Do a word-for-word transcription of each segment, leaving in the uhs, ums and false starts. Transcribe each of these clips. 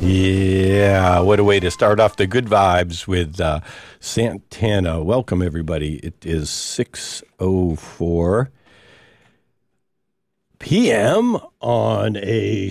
Yeah, what a way to start off the good vibes with uh, Santana. Welcome, everybody. It is six oh four p.m. on a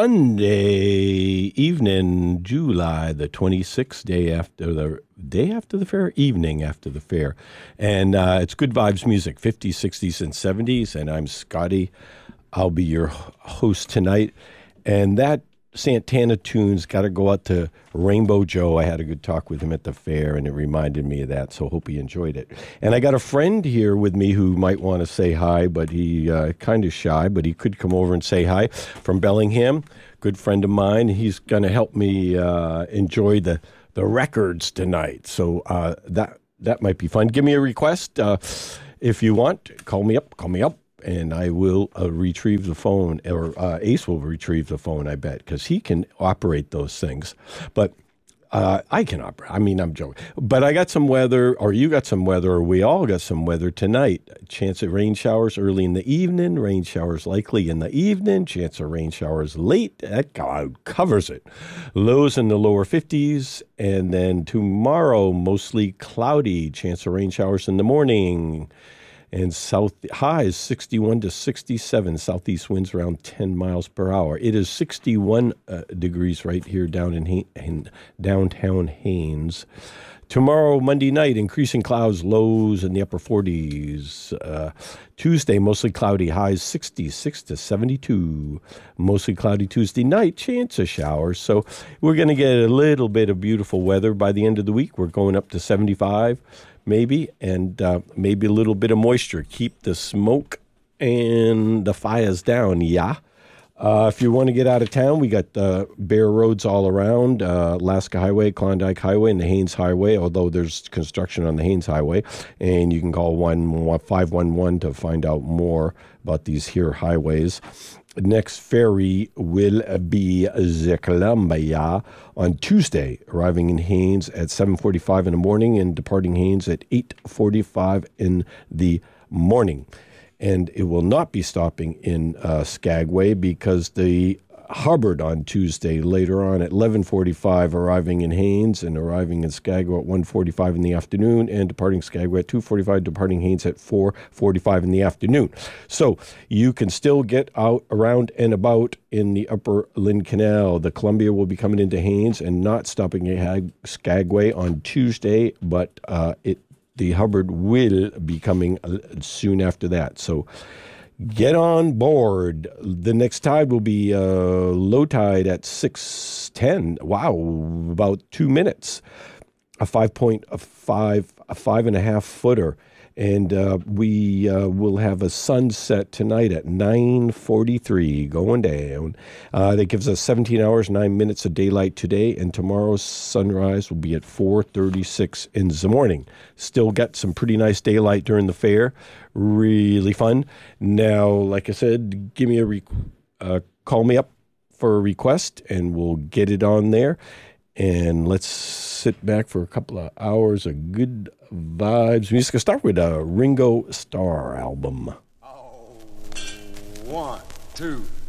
Sunday evening, July the twenty-sixth, day after the day after the fair, evening after the fair. And uh, it's good vibes music, fifties, sixties, and seventies. And I'm Scotty. I'll be your host tonight. And that Santana tunes got to go out to Rainbow Joe. I had a good talk with him at the fair, and it reminded me of that, so hope he enjoyed it. And I got a friend here with me who might want to say hi, but he uh, kind of shy, but he could come over and say hi from Bellingham. Good friend of mine. He's going to help me uh, enjoy the, the records tonight, so uh, that that might be fun. Give me a request uh, if you want. Call me up. Call me up. And I will uh, retrieve the phone, or uh, Ace will retrieve the phone, I bet, because he can operate those things. But uh, I can operate. I mean, I'm joking. But I got some weather, or you got some weather, or we all got some weather tonight. Chance of rain showers early in the evening, rain showers likely in the evening, chance of rain showers late. That covers it. Lows in the lower fifties, and then tomorrow, mostly cloudy, chance of rain showers in the morning. And south highs sixty-one to sixty-seven, southeast winds around ten miles per hour. It is sixty-one uh, degrees right here down in, ha- in downtown Haines. Tomorrow, Monday night, increasing clouds, lows in the upper forties. Uh, Tuesday, mostly cloudy, highs sixty-six to seventy-two. Mostly cloudy Tuesday night, chance of showers. So we're going to get a little bit of beautiful weather by the end of the week. We're going up to seventy-five. Maybe, and uh, maybe a little bit of moisture. Keep the smoke and the fires down, yeah. Uh, if you want to get out of town, we got uh, bare roads all around, uh, Alaska Highway, Klondike Highway, and the Haines Highway, although there's construction on the Haines Highway. And you can call one five one one to find out more about these here highways. Next ferry will be the Columbia on Tuesday, arriving in Haines at seven forty-five in the morning and departing Haines at eight forty-five in the morning. And it will not be stopping in uh, Skagway because the Hubbard on Tuesday, later on at eleven forty-five, arriving in Haines and arriving in Skagway at one forty-five in the afternoon, and departing Skagway at two forty-five, departing Haines at four forty-five in the afternoon. So you can still get out around and about in the upper Lynn Canal. The Columbia will be coming into Haines and not stopping at Skagway on Tuesday, but uh, it the Hubbard will be coming soon after that. So get on board. The next tide will be uh, low tide at six ten. Wow, about two minutes. A five point a five a five and a half footer, and uh, we uh, will have a sunset tonight at nine forty-three going down. Uh, that gives us seventeen hours nine minutes of daylight today, and tomorrow's sunrise will be at four thirty-six in the morning. Still got some pretty nice daylight during the fair. Really fun. Now, like I said, give me a re- uh, call me up for a request, and we'll get it on there. And let's sit back for a couple of hours of good vibes music. I'll start with a Ringo Starr album. Oh, one, two.